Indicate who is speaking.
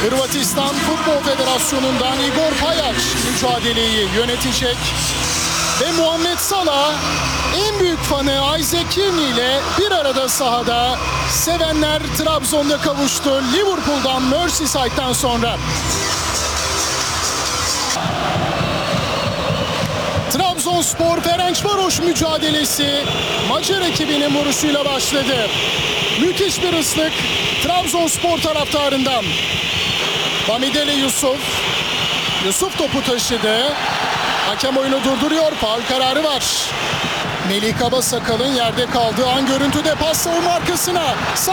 Speaker 1: Hırvatistan Futbol Federasyonu'ndan Igor Pajac mücadeleyi yönetecek. Ve Muhammed Salah en büyük fanı Isaac Kearney ile bir arada sahada. Sevenler Trabzon'da kavuştu Liverpool'dan Merseyside'den sonra. Trabzonspor Ferencvaros mücadelesi Macar ekibinin vuruşuyla başladı. Müthiş bir ıslık Trabzonspor taraftarından. Bamidele Yusuf topu taşıdı. Hakem oyunu durduruyor. Faul kararı var. Melih Kabasakal'ın yerde kaldığı an görüntüde pas savunma arkasına.